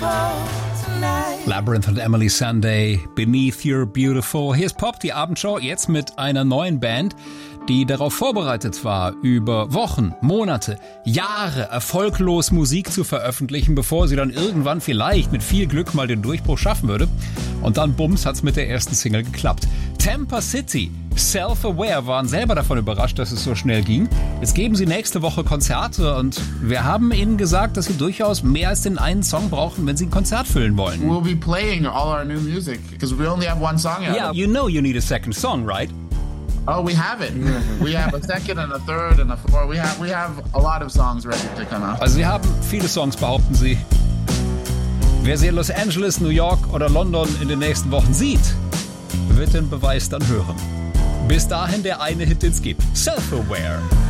Labyrinth und Emily Sunday, Beneath Your Beautiful. Hier ist Pop, die Abendshow, jetzt mit einer neuen Band, die darauf vorbereitet war, über Wochen, Monate, Jahre erfolglos Musik zu veröffentlichen, bevor sie dann irgendwann vielleicht mit viel Glück mal den Durchbruch schaffen würde. Und dann bums hat's mit der ersten Single geklappt. Tampa City, Self-Aware, waren selber davon überrascht, dass es so schnell ging. Jetzt geben sie nächste Woche Konzerte und wir haben ihnen gesagt, dass sie durchaus mehr als den einen Song brauchen, wenn sie ein Konzert füllen wollen. We'll be playing all our new music because we only have one song out. Yeah, you know you need a second song, right? Oh, we have it. We have a second and a third and a fourth. We have a lot of songs ready to come out. Also sie haben viele Songs, behaupten sie. Wer sie in Los Angeles, New York oder London in den nächsten Wochen sieht, wird den Beweis dann hören. Bis dahin der eine Hit, den es gibt. Self-Aware.